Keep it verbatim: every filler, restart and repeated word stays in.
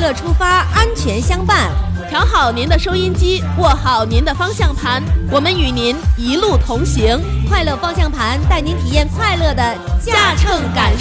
乐出发，安全相伴。 调好您的收音机，握好您的方向盘，我们与您一路同行。 快乐方向盘带您体验快乐的驾乘感受。